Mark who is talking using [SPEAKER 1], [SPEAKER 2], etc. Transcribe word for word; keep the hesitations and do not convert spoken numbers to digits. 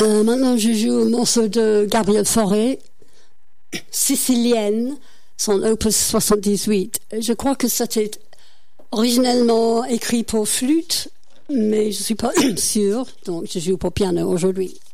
[SPEAKER 1] Euh, maintenant, je joue un morceau de Gabriel Fauré, Sicilienne, son opus soixante-dix-huit. Je crois que c'était originellement écrit pour flûte, mais je suis pas sûre, donc je joue pour piano aujourd'hui.